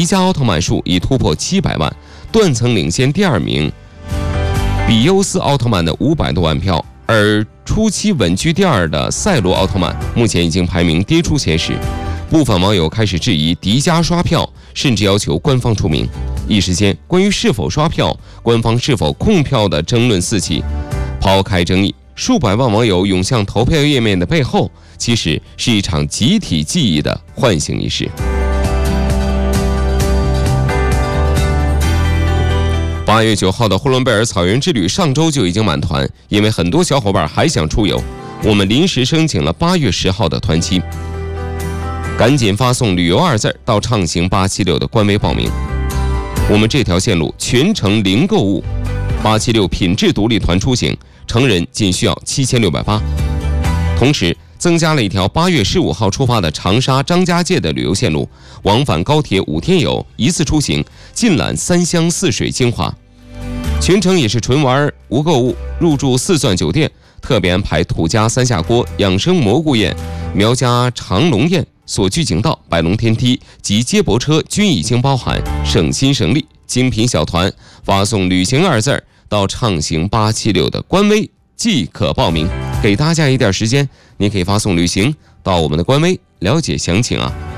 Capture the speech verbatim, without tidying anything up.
迪迦奥特曼数已突破七百万，断层领先第二名比优斯奥特曼的五百多万票，而初期稳居第二的赛罗奥特曼目前已经排名跌出前十。部分网友开始质疑迪迦刷票，甚至要求官方出名。一时间，关于是否刷票、官方是否控票的争论四起。抛开争议，数百万网友涌向投票页面的背后，其实是一场集体记忆的唤醒仪式。八月九号的呼伦贝尔草原之旅上周就已经满团，因为很多小伙伴还想出游，我们临时申请了八月十号的团期。赶紧发送旅游二字到畅行八七六的官微报名。我们这条线路全程零购物，八七六品质独立团出行，成人仅需要七千六百八。同时增加了一条八月十五号出发的长沙张家界的旅游线路，往返高铁五天游，一次出行，尽览三湘四水精华。全程也是纯玩无购物，入住四钻酒店，特别安排土家三下锅、养生蘑菇宴、苗家长龙宴、所居景道、百龙天梯及接驳车均已经包含，省心省力。精品小团发送旅行二字到畅行八七六的官微即可报名。给大家一点时间，你可以发送旅行到我们的官微了解详情啊。